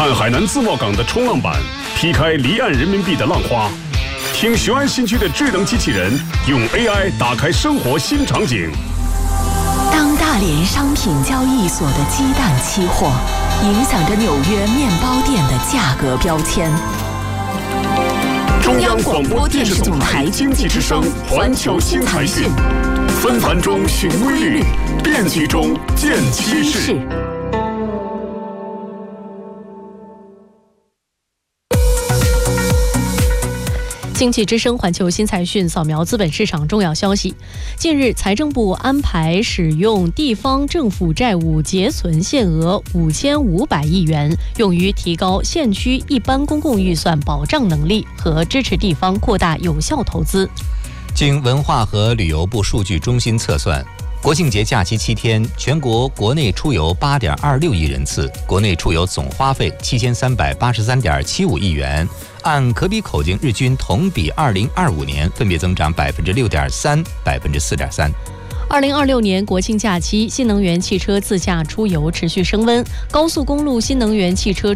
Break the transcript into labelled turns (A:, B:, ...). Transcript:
A: 看海南自贸港的冲浪板劈开离岸人民币的浪花，听雄安新区的智能机器人用 AI 打开生活新场景。
B: 当大连商品交易所的鸡蛋期货影响着纽约面包店的价格标签。
A: 中央广播电视总台经济之声环球新财讯，纷繁中寻规律，变局中见趋势。
C: 经济之声环球新财讯扫描资本市场重要消息。近日，财政部安排使用地方政府债务结存限额5500亿元，用于提高县区一般公共预算保障能力和支持地方扩大有效投资。
D: 经文化和旅游部数据中心测算，国庆节假期7天，全国国内出游8.26亿人次，国内出游总花费7383.75亿元，按可比口径日均同比2025年分别增长6.3%、4.3%。
C: 2026年国庆假期，新能源汽车自驾出游持续升温，高速公路新能源汽车